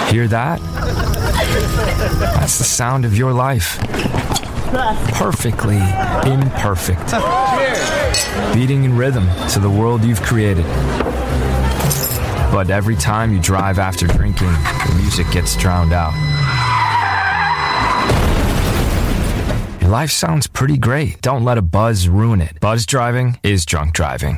Hear that? That's the sound of your life. Perfectly imperfect. Beating in rhythm to the world you've created. But every time you drive after drinking, the music gets drowned out. Your life sounds pretty great. Don't let a buzz ruin it. Buzz driving is drunk driving.